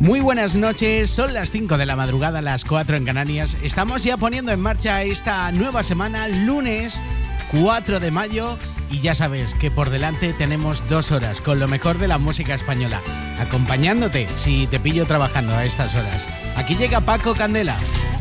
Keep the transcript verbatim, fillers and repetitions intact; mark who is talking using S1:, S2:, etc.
S1: Muy buenas noches, son las cinco de la madrugada, las cuatro en Canarias. Estamos ya poniendo en marcha esta nueva semana, lunes cuatro de mayo, y ya sabes que por delante tenemos dos horas con lo mejor de la música española, acompañándote si te pillo trabajando a estas horas. Aquí llega Paco Candela.